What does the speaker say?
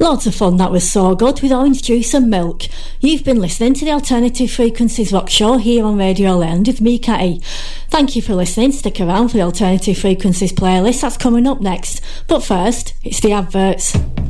Loads of fun, that was so good, with orange juice and milk. You've been listening to the Alternative Frequencies Rock Show here on Radio Land with me, Catty. Thank you for listening. Stick around for the Alternative Frequencies playlist, that's coming up next. But first, it's the adverts.